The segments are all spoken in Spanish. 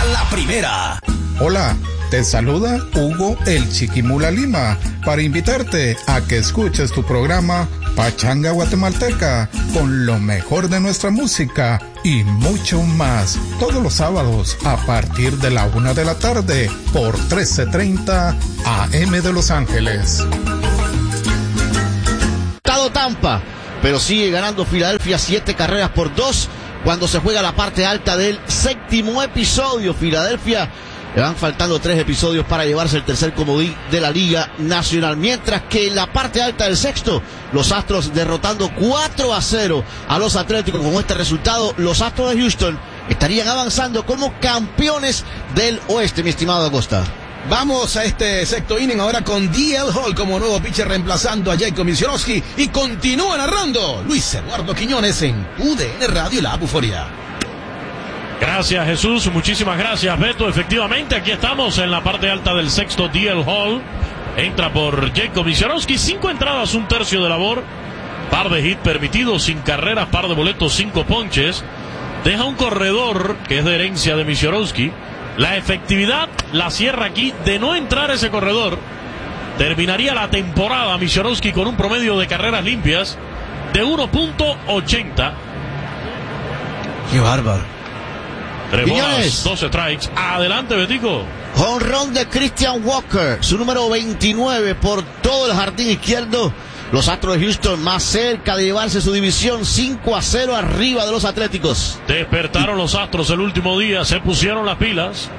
la primera. Hola, te saluda Hugo el Chiquimula Lima para invitarte a que escuches tu programa Pachanga Guatemalteca con lo mejor de nuestra música y mucho más, todos los sábados a partir de la 1 de la tarde por 1330 AM de Los Ángeles. Tampa, pero sigue ganando Filadelfia 7-2 cuando se juega la parte alta del séptimo episodio. Filadelfia le van faltando 3 episodios para llevarse el tercer comodín de la Liga Nacional, mientras que en la parte alta del sexto, los Astros derrotando 4-0 a los Atléticos. Con este resultado, los Astros de Houston estarían avanzando como campeones del oeste, mi estimado Acosta. Vamos a este sexto inning ahora con D.L. Hall como nuevo pitcher reemplazando a Jacob Misiorowski, y continúa narrando Luis Eduardo Quiñones en UDN Radio La Buforía. Gracias, Jesús, muchísimas gracias, Beto. Efectivamente, aquí estamos en la parte alta del sexto. D.L. Hall entra por Jacob Misiorowski, 5 entradas, 1/3 de labor, par de hits permitidos, sin carreras, par de boletos, 5 ponches. Deja un corredor que es de herencia de Misiorowski. La efectividad la cierra aquí. De no entrar ese corredor, terminaría la temporada Misiorowski con un promedio de carreras limpias de 1.80. ¡Qué bárbaro! 3 bolas, 2 strikes. Adelante, Betico. Jonrón de Christian Walker, su número 29 por todo el jardín izquierdo. Los Astros de Houston más cerca de llevarse su división, 5-0 arriba de los Atléticos. Despertaron los Astros el último día, se pusieron las pilas.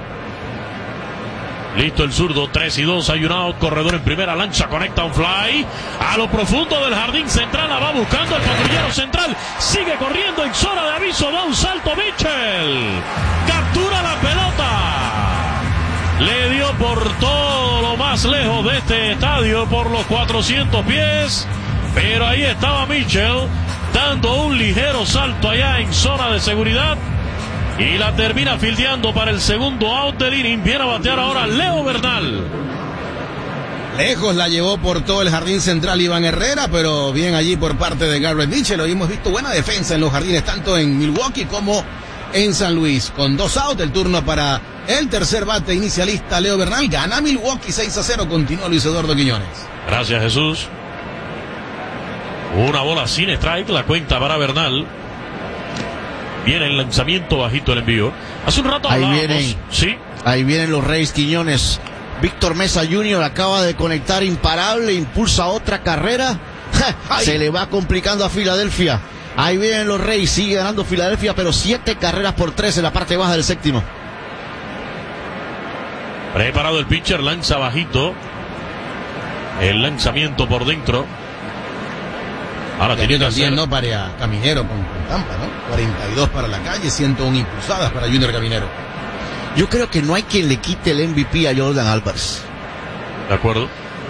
Listo el zurdo, 3-2, hay un out, corredor en primera, lancha, conecta un fly a lo profundo del jardín central, la va buscando el patrullero central, sigue corriendo en zona de aviso, da un salto Mitchell, captura la pelota, le dio por todo lo más lejos de este estadio, por los 400 pies, pero ahí estaba Mitchell dando un ligero salto allá en zona de seguridad. Y la termina fildeando para el segundo out del inning. Viene a batear ahora Leo Bernal. Lejos la llevó por todo el jardín central Iván Herrera, pero bien allí por parte de Garrett Mitchell. Hoy hemos visto buena defensa en los jardines, tanto en Milwaukee como en San Luis. Con 2 outs, el turno para el tercer bate inicialista Leo Bernal. Gana Milwaukee 6-0. Continúa Luis Eduardo Quiñones. Gracias, Jesús. Una bola sin strike, la cuenta para Bernal. Viene el lanzamiento, bajito el envío. Hace un rato hablábamos. Ahí vienen los Reyes, Quiñones. Víctor Mesa Jr. acaba de conectar imparable, impulsa otra carrera. Se le va complicando a Filadelfia. Ahí vienen los Reyes, sigue ganando Filadelfia, pero 7-3 en la parte baja del séptimo. Preparado el pitcher, lanza bajito. El lanzamiento por dentro. Ahora tiene que también, ¿no? Para Caminero con Tampa, ¿no? 42 para la calle, 101 impulsadas para Junior Caminero. Yo creo que no hay quien le quite el MVP a Jordan Álvarez. De acuerdo.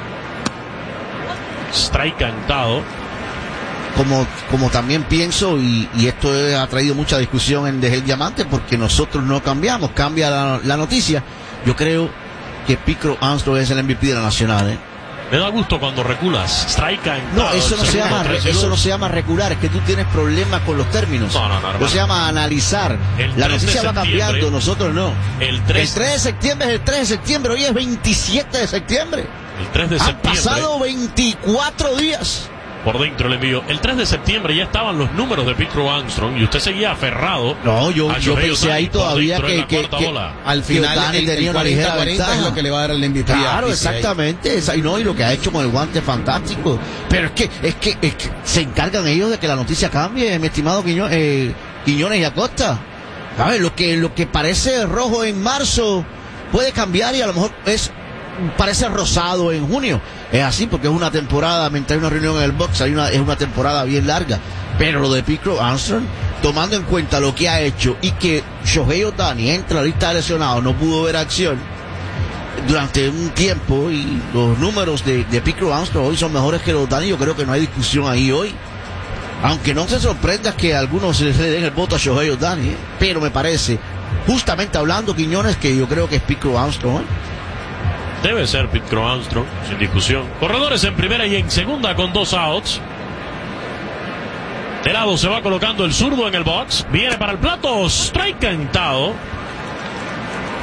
Strike cantado. Como también pienso, y esto ha traído mucha discusión en Desde el Diamante, porque nosotros no cambiamos, cambia la noticia. Yo creo que Picro Armstrong es el MVP de la Nacional, Me da gusto cuando reculas. Strike cantado. No, eso no se llama recular, es que tú tienes problemas con los términos. No, Eso se llama analizar. La noticia va cambiando, nosotros no. El 3 de septiembre es el 3 de septiembre, hoy es 27 de septiembre. El 3 de septiembre. Han pasado 24 días. Por dentro el envío. El 3 de septiembre ya estaban los números de Pete Crow Armstrong y usted seguía aferrado. No, yo pensé ahí todavía que al final el tenía una ligera 40 ventaja. es lo que le va a dar el MVP. Claro, exactamente. Y lo que ha hecho con el guante fantástico. Pero es que se encargan ellos de que la noticia cambie, mi estimado Quiñones y Acosta. ¿Sabes? Lo que parece rojo en marzo puede cambiar y a lo mejor parece rosado en junio. Es así porque es una temporada, mientras hay una reunión en el box, es una temporada bien larga. Pero lo de Pete Crow Armstrong, tomando en cuenta lo que ha hecho y que Shohei Ohtani entra a la lista de lesionados, no pudo ver acción durante un tiempo, y los números de Pete Crow Armstrong hoy son mejores que los de Ohtani. Yo creo que no hay discusión ahí hoy. Aunque no se sorprenda que algunos le den el voto a Shohei Ohtani, pero me parece, justamente hablando, Quiñones, que yo creo que es Pete Crow Armstrong. Debe ser Pete Crow Armstrong, sin discusión. Corredores en primera y en segunda con 2 outs. De lado se va colocando el zurdo en el box. Viene para el plato. Strike cantado.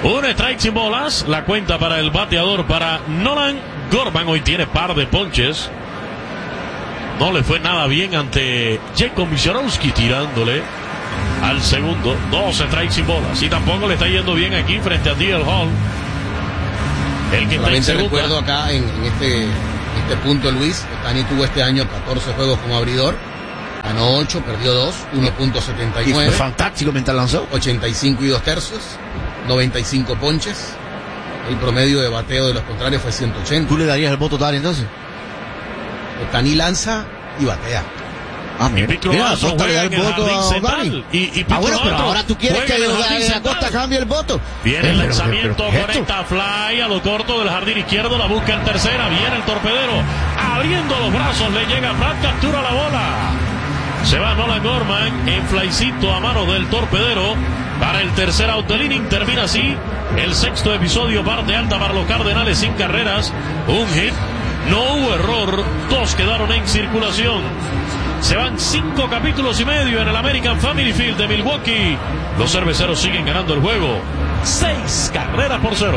Un strike sin bolas. La cuenta para el bateador, para Nolan Gorman. Hoy tiene par de ponches. No le fue nada bien ante Jacob Misiorowski tirándole al segundo. 2 strikes sin bolas. Y tampoco le está yendo bien aquí frente a D.L. Hall. El que solamente está en recuerdo acá en este punto, Luis, Ohtani tuvo este año 14 juegos como abridor. Ganó 8, perdió 2, 1.79. Y fue fantástico mientras lanzó. 85 y 2 tercios, 95 ponches. El promedio de bateo de los contrarios fue 180. ¿Tú le darías el voto tal entonces? Ohtani lanza y batea. Ah, mira, Acosta le da el voto a Ohtani. Bueno, pero ahora tú quieres que Acosta cambie el voto. Viene el lanzamiento, conecta fly a lo corto del jardín izquierdo, la busca en tercera, viene el torpedero, abriendo los brazos, le llega Brad, captura la bola. Se va Nolan Gorman en flycito a mano del torpedero para el tercer out del inning. Termina así el sexto episodio, parte alta para los Cardenales, sin carreras, un hit, no hubo error, 2 quedaron en circulación. Se van 5 capítulos y medio en el American Family Field de Milwaukee. Los cerveceros siguen ganando el juego 6-0.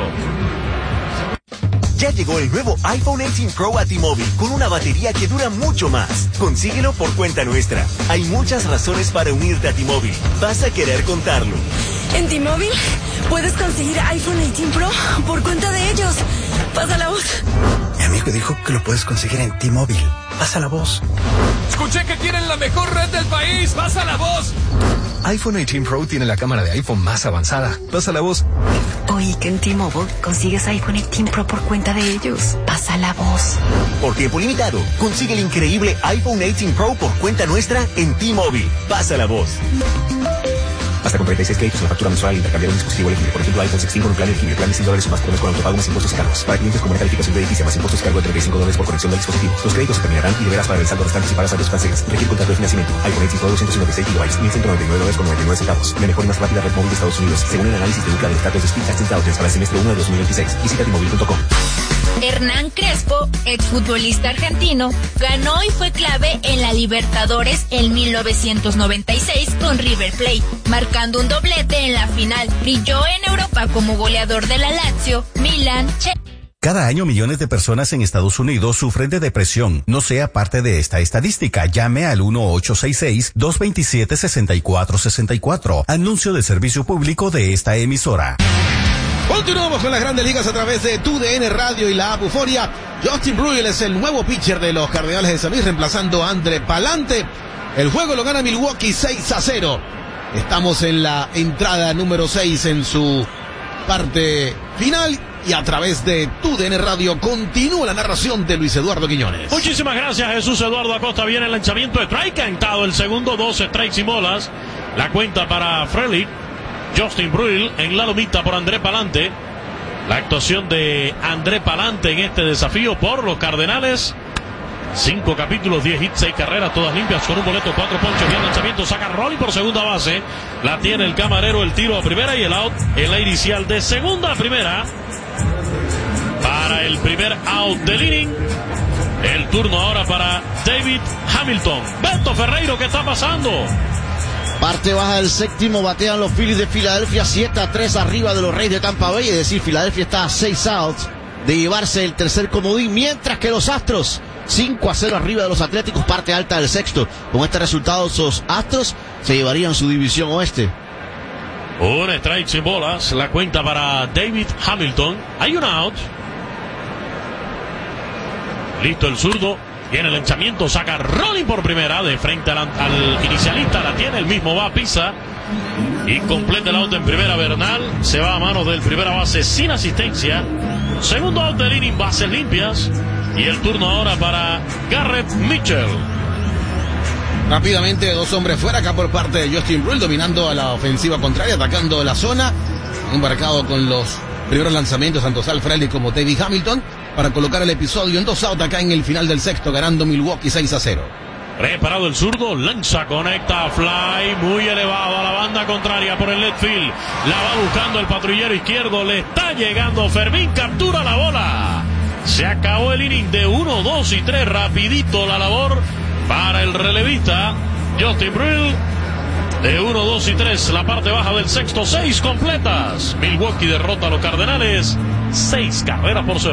Ya llegó el nuevo iPhone 18 Pro a T-Mobile con una batería que dura mucho más. Consíguelo por cuenta nuestra. Hay muchas razones para unirte a T-Mobile. Vas a querer contarlo. En T-Mobile puedes conseguir iPhone 18 Pro por cuenta de ellos. Pasa la voz. Mi amigo dijo que lo puedes conseguir en T-Mobile. Pasa la voz. Escuché que tienen la mejor red del país. Pasa la voz. iPhone 18 Pro tiene la cámara de iPhone más avanzada. Pasa la voz. Oí que en T-Mobile consigues iPhone 18 Pro por cuenta de ellos. Pasa la voz. Por tiempo limitado, consigue el increíble iPhone 18 Pro por cuenta nuestra en T-Mobile. Pasa la voz. Hasta con 36 créditos en la factura mensual al intercambiar un dispositivo elegible. Por ejemplo, iPhone 16 con un plan elegible. Plan de $100 o más por mes con autopago más impuestos y cargos. Para clientes con una calificación de edificio más impuestos y cargo de $35 por conexión del dispositivo. Los créditos se terminarán y deberás pagar el saldo restante si pagas a los franceses. Requiere contrato de financiamiento. iPhone 18 Pro 256 GB, $1.199.99. La mejor y más rápida red móvil de Estados Unidos, según el análisis de UCLA de los datos de Speed Tax Intelligence para el semestre 1 de 2026. Visita T-Mobile.com. Hernán Crespo, exfutbolista argentino, ganó y fue clave en la Libertadores en 1996 con River Plate, marcando un doblete en la final. Brilló en Europa como goleador de la Lazio, Milan, Cada año millones de personas en Estados Unidos sufren de depresión. No sea parte de esta estadística. Llame al 1-866-227-6464. Anuncio de servicio público de esta emisora. Continuamos con las Grandes Ligas a través de TUDN Radio y la app Euforia. Justin Bruihl es el nuevo pitcher de los Cardenales de San Luis, reemplazando a André Palante. El juego lo gana Milwaukee 6-0. Estamos en la entrada número 6 en su parte final. Y a través de TUDN Radio continúa la narración de Luis Eduardo Quiñones. Muchísimas gracias, Jesús Eduardo Acosta. Viene el lanzamiento de strike, cantado el segundo, 2 strikes y bolas. La cuenta para Frelick. Justin Bruihl en la lomita por André Palante. La actuación de André Palante en este desafío por los Cardenales. 5 capítulos, 10 hits, 6 carreras, todas limpias con un boleto, 4 ponches. Bien lanzamiento, saca Rolling por segunda base. La tiene el camarero, el tiro a primera y el out en la inicial de segunda a primera. Para el primer out del inning. El turno ahora para David Hamilton. Beto Ferreiro, ¿qué está pasando? Parte baja del séptimo, batean los Phillies de Filadelfia 7-3 arriba de los Reyes de Tampa Bay. Es decir, Filadelfia está a 6 outs de llevarse el tercer comodín, mientras que los Astros 5-0 arriba de los Atléticos, parte alta del sexto. Con este resultado, los Astros se llevarían su división oeste. Un strike sin bolas, la cuenta para David Hamilton. Hay un out. Listo el zurdo. Viene el lanzamiento, saca Rolling por primera, de frente al inicialista, la tiene, el mismo va, pisa y completa el out en primera. Bernal se va a manos del primera base sin asistencia. Segundo out del inning, bases limpias. Y el turno ahora para Garrett Mitchell. Rápidamente, 2 hombres fuera acá por parte de Justin Bruihl, dominando a la ofensiva contraria, atacando la zona. Embarcado con los primeros lanzamientos, tanto Sal Frelick como David Hamilton, para colocar el episodio en 2 outs acá en el final del sexto, ganando Milwaukee 6-0. Preparado el zurdo, lanza, conecta, fly, muy elevado a la banda contraria por el left field. La va buscando el patrullero izquierdo, le está llegando Fermín, captura la bola. Se acabó el inning de 1, 2 y 3, rapidito la labor para el relevista Justin Bruihl. De 1, 2 y 3, la parte baja del sexto, 6 completas. Milwaukee derrota a los Cardenales 6-0.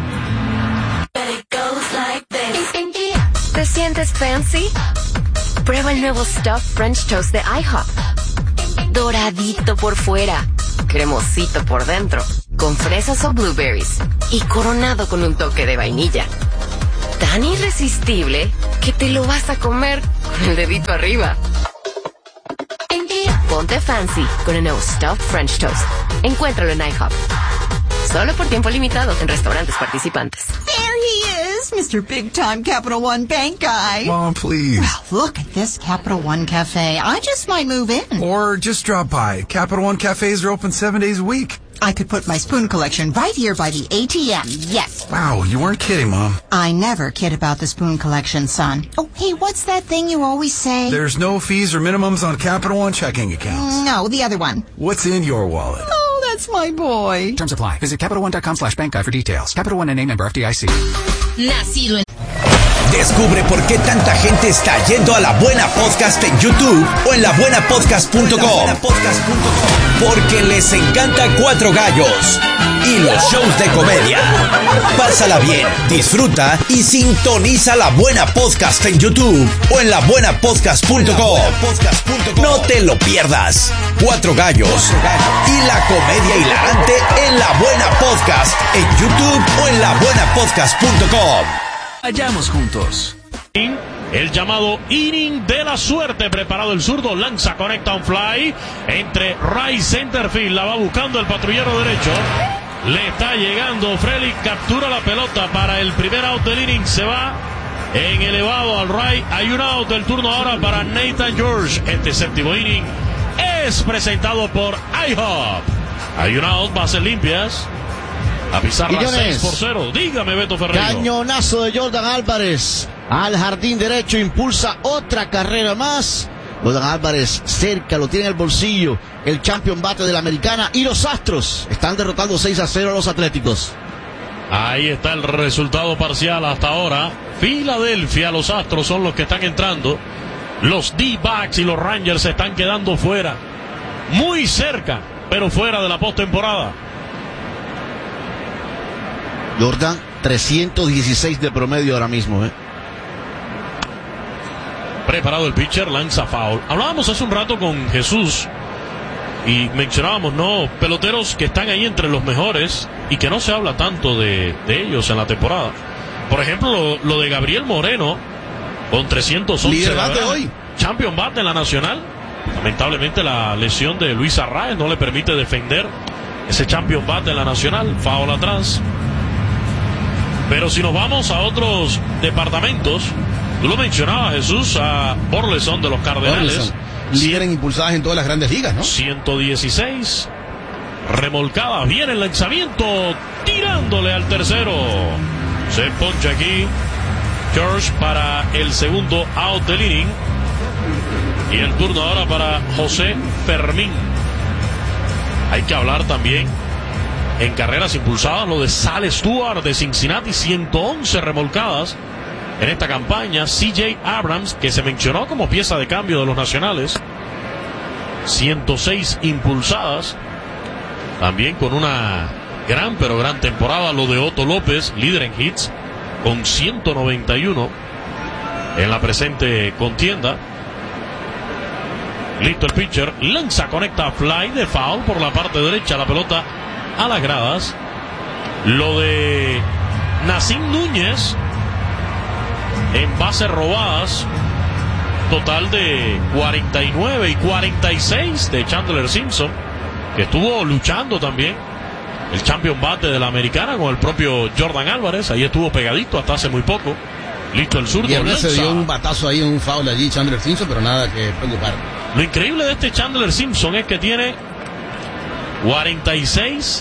¿Te sientes fancy? Prueba el nuevo Stuffed French Toast de IHOP. Doradito por fuera, cremosito por dentro, con fresas o blueberries y coronado con un toque de vainilla. Tan irresistible que te lo vas a comer con el dedito arriba. Ponte fancy con el nuevo Stuffed French Toast. Encuéntralo en IHOP. Solo por tiempo limitado en restaurantes participantes. There he is, Mr. Big Time Capital One Bank Guy. Mom, please. Well, look at this Capital One Cafe. I just might move in. Or just drop by. Capital One cafes are open 7 days a week. I could put my spoon collection right here by the ATM, yes. Wow, you weren't kidding, Mom. I never kid about the spoon collection, son. Oh, hey, what's that thing you always say? There's no fees or minimums on Capital One checking accounts. No, the other one. What's in your wallet? Oh, that's my boy. Terms apply. Visit CapitalOne.com/bankguy for details. Capital One NA, member FDIC. Nacido en... Descubre por qué tanta gente está yendo a La Buena Podcast en YouTube o en labuenapodcast.com. Porque les encanta Cuatro Gallos y los shows de comedia. Pásala bien, disfruta y sintoniza La Buena Podcast en YouTube o en labuenapodcast.com. No te lo pierdas. Cuatro Gallos y la comedia hilarante en La Buena Podcast en YouTube o en labuenapodcast.com. Vayamos juntos. El llamado inning de la suerte. Preparado el zurdo. Lanza, conecta un fly. Entre right centerfield. La va buscando el patrullero derecho. Le está llegando Frelick. Captura la pelota para el primer out del inning. Se va en elevado al right. Hay un out del turno ahora para Nathan George. Este séptimo inning es presentado por IHOP. Hay un out, bases limpias. A pizarra 6-0. Dígame, Beto Ferreiro. Cañonazo de Jordan Álvarez al jardín derecho, impulsa otra carrera más. Jordan Álvarez cerca, lo tiene en el bolsillo el champion bate de la Americana, y los Astros están derrotando 6-0 a los Atléticos. Ahí está el resultado parcial hasta ahora. Filadelfia, los Astros son los que están entrando. Los D-backs y los Rangers se están quedando fuera. Muy cerca, pero fuera de la postemporada. Jordan, 316 de promedio ahora mismo, Preparado el pitcher, lanza foul. Hablábamos hace un rato con Jesús y mencionábamos, peloteros que están ahí entre los mejores y que no se habla tanto de ellos en la temporada. Por ejemplo, lo de Gabriel Moreno con 311. Líder bate hoy. Champion bate en la Nacional. Lamentablemente la lesión de Luis Arraez no le permite defender ese champion bate en la Nacional. Foul atrás. Pero si nos vamos a otros departamentos, tú lo mencionabas, Jesús, a Burleson de los Cardenales. Líder en impulsadas en todas las grandes ligas, ¿no? 116 remolcadas. Viene el lanzamiento, tirándole al tercero. Se poncha aquí George para el segundo out del inning. Y el turno ahora para José Fermín. Hay que hablar también en carreras impulsadas, lo de Sal Stewart de Cincinnati, 111 remolcadas en esta campaña. CJ Abrams, que se mencionó como pieza de cambio de los Nacionales, 106 impulsadas, también con una gran temporada. Lo de Otto López, líder en hits, con 191 en la presente contienda. Listo el pitcher, lanza, conecta fly de foul por la parte derecha, la pelota a las gradas. Lo de Nacín Núñez en bases robadas, total de 49 y 46 de Chandler Simpson, que estuvo luchando también el champion bate de la Americana con el propio Jordan Álvarez. Ahí estuvo pegadito hasta hace muy poco. Listo el zurdo. Y se dio un batazo ahí, un foul allí Chandler Simpson, pero nada que preocupar. Lo increíble de este Chandler Simpson es que tiene 46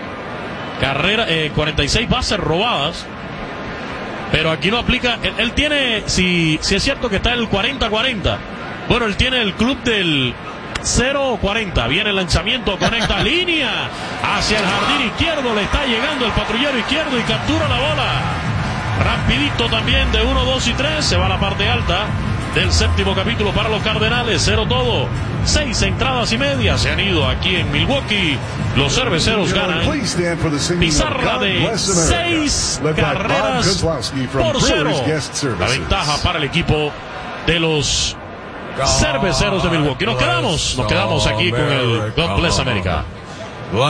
bases robadas, pero aquí no aplica. Él tiene, si es cierto que está en el 40-40, bueno, él tiene el club del 0-40. Viene el lanzamiento, conecta línea hacia el jardín izquierdo, le está llegando el patrullero izquierdo y captura la bola rapidito también. De 1, 2 y 3 se va a la parte alta. del séptimo capítulo para los Cardenales. 0 todo. 6 entradas y media se han ido aquí en Milwaukee. Los Cerveceros ganan pizarra de 6 carreras por 0. La ventaja para el equipo de los Cerveceros de Milwaukee. Nos quedamos aquí con el God Bless America.